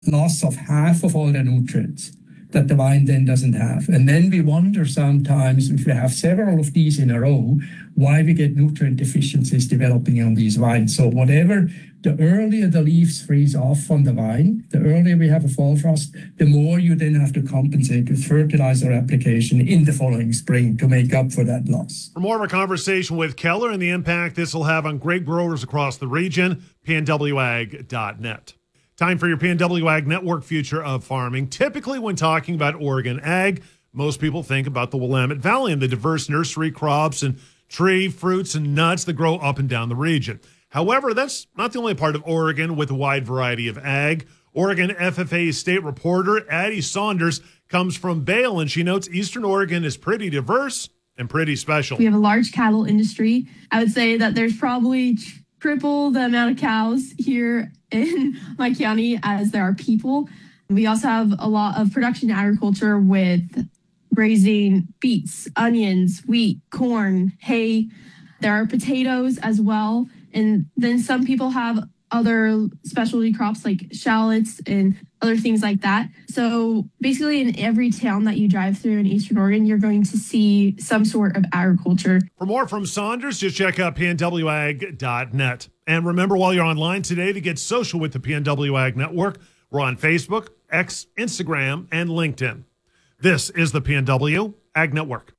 loss of half of all the nutrients that the vine then doesn't have. And then we wonder sometimes, if we have several of these in a row, why we get nutrient deficiencies developing on these vines. So the earlier the leaves freeze off on the vine, the earlier we have a fall frost, the more you then have to compensate with fertilizer application in the following spring to make up for that loss. For more of a conversation with Keller and the impact this will have on grape growers across the region, pnwag.net. Time for your PNW Ag Network Future of Farming. Typically, when talking about Oregon ag, most people think about the Willamette Valley and the diverse nursery crops and tree, fruits, and nuts that grow up and down the region. However, that's not the only part of Oregon with a wide variety of ag. Oregon FFA state reporter Addie Saunders comes from Vail, and she notes Eastern Oregon is pretty diverse and pretty special. We have a large cattle industry. I would say that there's probably triple the amount of cows here in my county as there are people. We also have a lot of production agriculture with grazing beets, onions, wheat, corn, hay. There are potatoes as well. And then some people have other specialty crops like shallots and other things like that. So basically in every town that you drive through in Eastern Oregon, you're going to see some sort of agriculture. For more from Saunders, just check out pnwag.net. And remember, while you're online today, to get social with the PNW Ag Network, we're on Facebook, X, Instagram, and LinkedIn. This is the PNW Ag Network.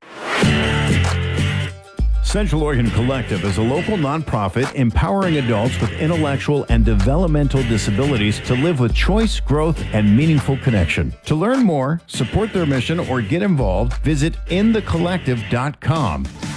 Central Oregon Collective is a local nonprofit empowering adults with intellectual and developmental disabilities to live with choice, growth, and meaningful connection. To learn more, support their mission, or get involved, visit inthecollective.com.